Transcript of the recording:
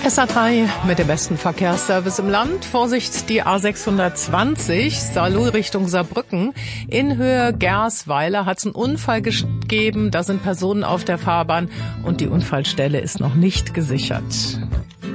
SA3 mit dem besten Verkehrsservice im Land. Vorsicht, die A620 Saarlouis Richtung Saarbrücken. In Höhe Gersweiler hat es einen Unfall gegeben. Da sind Personen auf der Fahrbahn und die Unfallstelle ist noch nicht gesichert.